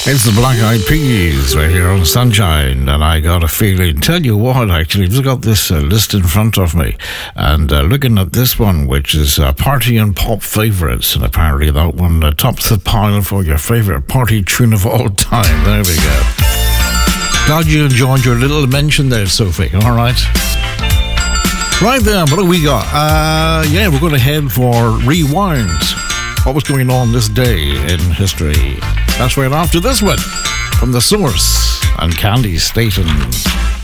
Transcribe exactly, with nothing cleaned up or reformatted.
It's the Black Eyed Peas right here on Sunshine, and I got a feeling. Tell you what, actually, I've just got this uh, list in front of me, and uh, looking at this one, which is uh, Party and Pop Favourites, and apparently that one uh, tops the pile for your favourite party tune of all time. There we go. Glad you enjoyed your little mention there, Sophie. All right. Right then, what do we got? Uh, yeah, we're going to head for Rewind. What was going on this day in history? That's right after this one from The Source and Candy Staten.